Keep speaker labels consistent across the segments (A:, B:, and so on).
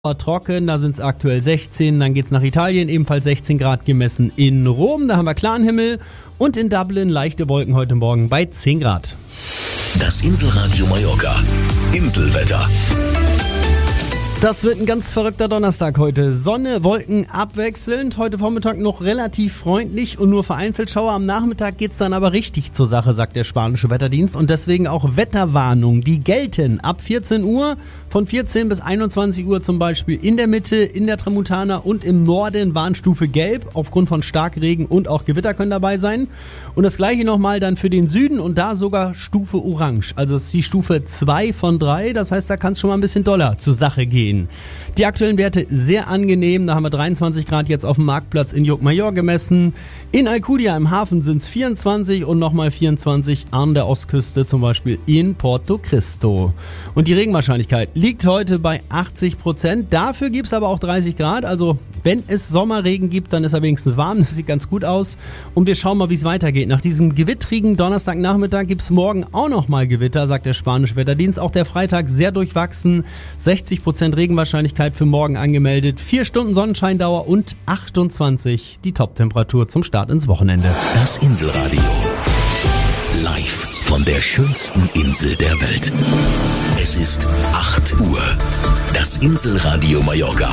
A: trocken, da sind es aktuell 16, dann geht es nach Italien, ebenfalls 16 Grad gemessen in Rom, da haben wir klaren Himmel und in Dublin leichte Wolken heute Morgen bei 10 Grad.
B: Das Inselradio Mallorca. Inselwetter.
A: Das wird ein ganz verrückter Donnerstag heute. Sonne, Wolken abwechselnd. Heute Vormittag noch relativ freundlich und nur vereinzelt Schauer. Am Nachmittag geht's dann aber richtig zur Sache, sagt der spanische Wetterdienst. Und deswegen auch Wetterwarnungen, die gelten ab 14 Uhr, von 14 bis 21 Uhr zum Beispiel in der Mitte, in der Tramontana und im Norden Warnstufe Gelb. Aufgrund von Starkregen und auch Gewitter können dabei sein. Und das gleiche nochmal dann für den Süden und da sogar Stufe Orange. Also es ist die Stufe 2 von 3. Das heißt, da kann es schon mal ein bisschen doller zur Sache gehen. Die aktuellen Werte sehr angenehm, da haben wir 23 Grad jetzt auf dem Marktplatz in Llucmajor gemessen. In Alcudia im Hafen sind es 24 und nochmal 24 an der Ostküste, zum Beispiel in Porto Cristo. Und die Regenwahrscheinlichkeit liegt heute bei 80%, dafür gibt es aber auch 30 Grad, also wenn es Sommerregen gibt, dann ist er wenigstens warm, das sieht ganz gut aus. Und wir schauen mal, wie es weitergeht. Nach diesem gewittrigen Donnerstagnachmittag gibt es morgen auch nochmal Gewitter, sagt der spanische Wetterdienst. Auch der Freitag sehr durchwachsen, 60% Regenwahrscheinlichkeit für morgen angemeldet, 4 Stunden Sonnenscheindauer und 28 die Toptemperatur zum Start ins Wochenende.
B: Das Inselradio. Live von der schönsten Insel der Welt. Es ist 8 Uhr. Das Inselradio Mallorca.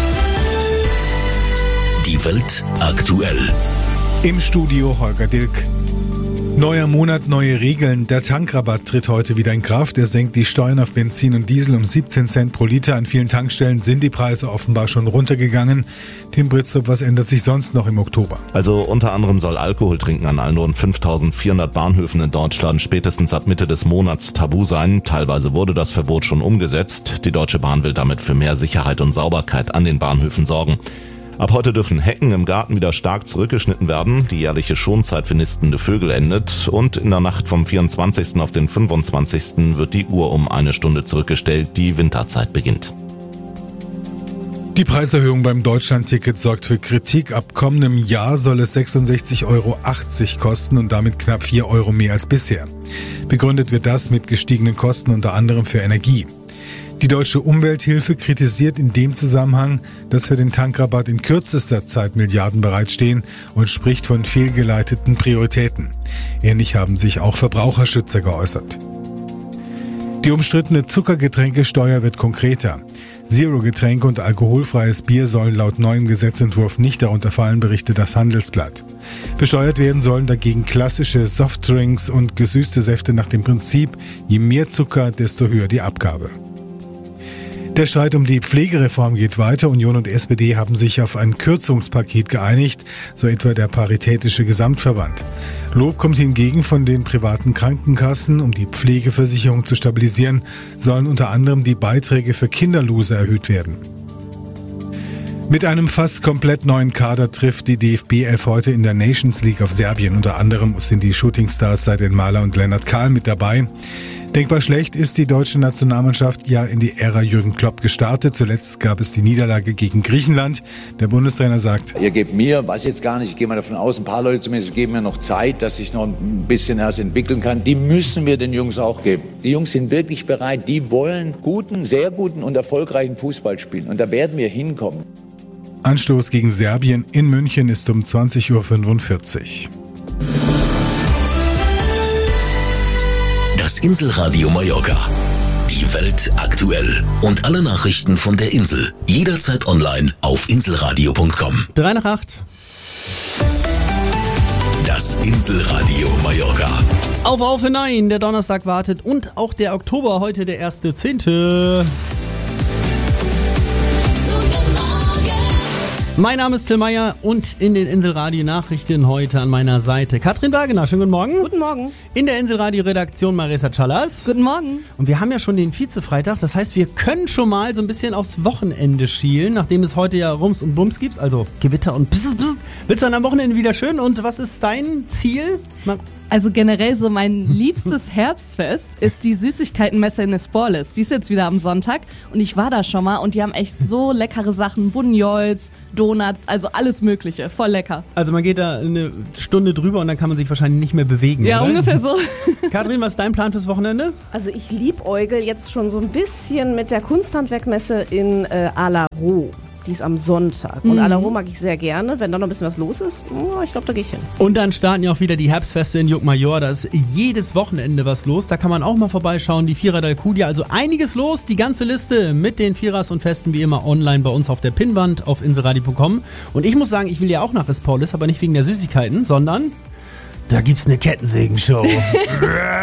B: Die Welt aktuell.
C: Im Studio Holger Dilk. Neuer Monat, neue Regeln. Der Tankrabatt tritt heute wieder in Kraft. Er senkt die Steuern auf Benzin und Diesel um 17 Cent pro Liter. An vielen Tankstellen sind die Preise offenbar schon runtergegangen. Tim Britztrup, was ändert sich sonst noch im Oktober?
D: Also unter anderem soll Alkoholtrinken an allen rund 5.400 Bahnhöfen in Deutschland spätestens ab Mitte des Monats tabu sein. Teilweise wurde das Verbot schon umgesetzt. Die Deutsche Bahn will damit für mehr Sicherheit und Sauberkeit an den Bahnhöfen sorgen. Ab heute dürfen Hecken im Garten wieder stark zurückgeschnitten werden. Die jährliche Schonzeit für nistende Vögel endet. Und in der Nacht vom 24. auf den 25. wird die Uhr um 1 Stunde zurückgestellt. Die Winterzeit beginnt.
C: Die Preiserhöhung beim Deutschlandticket sorgt für Kritik. Ab kommendem Jahr soll es 66,80 Euro kosten und damit knapp 4 Euro mehr als bisher. Begründet wird das mit gestiegenen Kosten unter anderem für Energie. Die Deutsche Umwelthilfe kritisiert in dem Zusammenhang, dass für den Tankrabatt in kürzester Zeit Milliarden bereitstehen und spricht von fehlgeleiteten Prioritäten. Ähnlich haben sich auch Verbraucherschützer geäußert. Die umstrittene Zuckergetränkesteuer wird konkreter. Zero-Getränke und alkoholfreies Bier sollen laut neuem Gesetzentwurf nicht darunter fallen, berichtet das Handelsblatt. Besteuert werden sollen dagegen klassische Softdrinks und gesüßte Säfte nach dem Prinzip, je mehr Zucker, desto höher die Abgabe. Der Streit um die Pflegereform geht weiter. Union und SPD haben sich auf ein Kürzungspaket geeinigt, so etwa der Paritätische Gesamtverband. Lob kommt hingegen von den privaten Krankenkassen. Um die Pflegeversicherung zu stabilisieren, sollen unter anderem die Beiträge für Kinderlose erhöht werden. Mit einem fast komplett neuen Kader trifft die DFB 11 heute in der Nations League auf Serbien. Unter anderem sind die Shootingstars Seidin Maler und Lennart Kahl mit dabei. Denkbar schlecht ist die deutsche Nationalmannschaft ja in die Ära Jürgen Klopp gestartet. Zuletzt gab es die Niederlage gegen Griechenland. Der Bundestrainer sagt:
E: Ihr gebt mir, weiß jetzt gar nicht, ich gehe mal davon aus, ein paar Leute zumindest geben mir noch Zeit, dass ich noch ein bisschen erst entwickeln kann. Die müssen wir den Jungs auch geben. Die Jungs sind wirklich bereit, die wollen guten, sehr guten und erfolgreichen Fußball spielen. Und da werden wir hinkommen.
C: Anstoß gegen Serbien in München ist um 20:45 Uhr.
B: Das Inselradio Mallorca. Die Welt aktuell. Und alle Nachrichten von der Insel. Jederzeit online auf inselradio.com.
A: 3 nach 8.
B: Das Inselradio Mallorca.
A: Auf hinein, der Donnerstag wartet und auch der Oktober, heute der 1.10. Mein Name ist Till Meyer und in den Inselradio-Nachrichten heute an meiner Seite Katrin Wagener. Schönen guten Morgen.
F: Guten Morgen.
A: In der Inselradio-Redaktion Marisa Callas.
F: Guten Morgen.
A: Und wir haben ja schon den Vize-Freitag, das heißt, wir können schon mal so ein bisschen aufs Wochenende schielen, nachdem es heute ja Rums und Bums gibt, also Gewitter und Wird es dann am Wochenende wieder schön und was ist dein Ziel?
F: Also generell so mein liebstes Herbstfest ist die Süßigkeitenmesse in Nesporlis. Die ist jetzt wieder am Sonntag und ich war da schon mal und die haben echt so leckere Sachen. Bunjols, Donuts, also alles mögliche. Voll lecker.
A: Also man geht da eine Stunde drüber und dann kann man sich wahrscheinlich nicht mehr bewegen,
F: Ja,
A: oder?
F: ungefähr so.
A: Katrin, was ist dein Plan fürs Wochenende?
G: Also ich liebäugel jetzt schon so ein bisschen mit der Kunsthandwerkmesse in Alaro. Die ist am Sonntag. Und Alaro mag ich sehr gerne. Wenn da noch ein bisschen was los ist, ich glaube, da gehe ich hin.
A: Und dann starten ja auch wieder die Herbstfeste in Juckmajor. Da ist jedes Wochenende was los. Da kann man auch mal vorbeischauen. Die Vierer d'Alcudia. Also einiges los. Die ganze Liste mit den Vierers und Festen wie immer online bei uns auf der Pinnwand auf inselradio.com. Und ich muss sagen, ich will ja auch nach Nesporlis, aber nicht wegen der Süßigkeiten, sondern da gibt's eine Kettensägen-Show.